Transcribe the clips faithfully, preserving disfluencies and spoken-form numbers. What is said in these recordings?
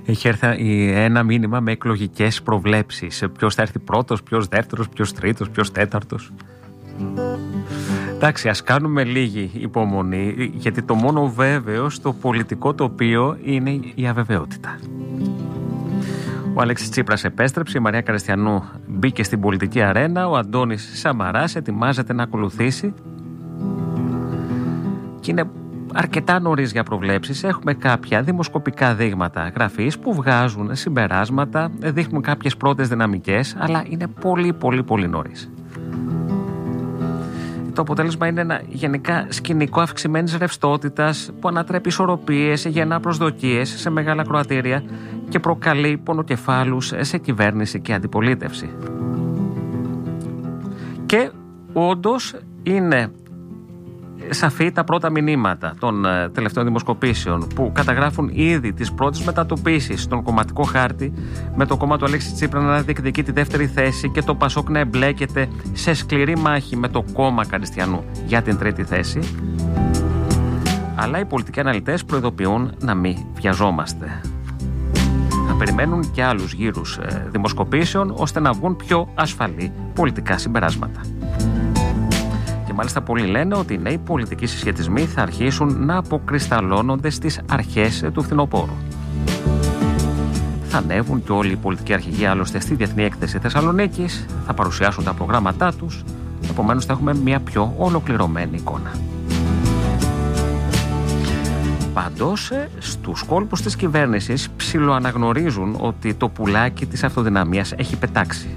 Έχει έρθει ένα μήνυμα με εκλογικές προβλέψεις. Ποιος θα έρθει πρώτος, ποιος δεύτερος, ποιος τρίτος, ποιος τέταρτος. Εντάξει, ας κάνουμε λίγη υπομονή, γιατί το μόνο βέβαιο στο πολιτικό τοπίο είναι η αβεβαιότητα. Ο Αλέξης Τσίπρας επέστρεψε, η Μαρία Καριστιανού μπήκε στην πολιτική αρένα, ο Αντώνης Σαμαράς ετοιμάζεται να ακολουθήσει και είναι αρκετά νωρίς για προβλέψεις. Έχουμε κάποια δημοσκοπικά δείγματα γραφής που βγάζουν συμπεράσματα, δείχνουν κάποιες πρώτες δυναμικές, αλλά είναι πολύ πολύ πολύ νωρίς. Το αποτέλεσμα είναι ένα γενικά σκηνικό αυξημένης ρευστότητας που ανατρέπει ισορροπίες, γεννά προσδοκίες σε μεγάλα κροατήρια και προκαλεί πονοκεφάλους σε κυβέρνηση και αντιπολίτευση. Και όντως είναι σαφή τα πρώτα μηνύματα των τελευταίων δημοσκοπήσεων που καταγράφουν ήδη τις πρώτες μετατοπίσεις στον κομματικό χάρτη, με το κόμμα του Αλέξη Τσίπρα να διεκδικεί τη δεύτερη θέση και το Πασόκ να εμπλέκεται σε σκληρή μάχη με το κόμμα Καριστιανού για την τρίτη θέση. Αλλά οι πολιτικοί αναλυτές προειδοποιούν να μην βιαζόμαστε. Θα περιμένουν και άλλους γύρους δημοσκοπήσεων ώστε να βγουν πιο ασφαλή πολιτικά συμπεράσματα. Και μάλιστα πολλοί λένε ότι οι νέοι πολιτικοί συσχετισμοί θα αρχίσουν να αποκρισταλώνονται στις αρχές του φθινοπόρου. Θα ανέβουν και όλοι οι πολιτικοί αρχηγοί άλλωστε στη Διεθνή Έκθεση Θεσσαλονίκης, θα παρουσιάσουν τα προγράμματά τους, επομένως θα έχουμε μια πιο ολοκληρωμένη εικόνα. Πάντως, στους κόλπους της κυβέρνησης ψιλοαναγνωρίζουν ότι το πουλάκι της αυτοδυναμίας έχει πετάξει.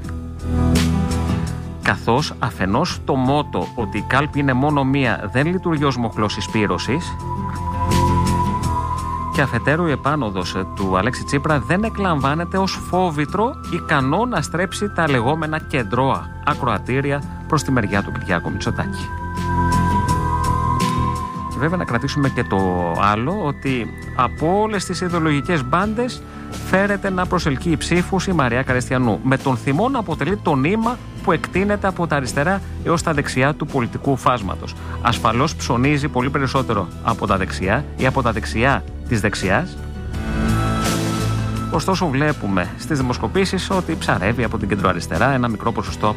Καθώς αφενός το μότο ότι η κάλπη είναι μόνο μία δεν λειτουργεί ως μοχλός συσπήρωσης, και αφετέρου η επάνωδος του Αλέξη Τσίπρα δεν εκλαμβάνεται ως φόβητρο ικανό να στρέψει τα λεγόμενα κεντρώα ακροατήρια προς τη μεριά του Κυριάκου Μητσοτάκη. Και βέβαια να κρατήσουμε και το άλλο, ότι από όλες τις ιδεολογικές μπάντες φέρεται να προσελκύει ψήφους η Μαρία Καριστιανού, με τον θυμό να αποτελεί το νήμα που εκτείνεται από τα αριστερά έως τα δεξιά του πολιτικού φάσματος. Ασφαλώς ψωνίζει πολύ περισσότερο από τα δεξιά ή από τα δεξιά της δεξιάς. Ωστόσο βλέπουμε στις δημοσκοπήσεις ότι ψαρεύει από την κεντροαριστερά ένα μικρό ποσοστό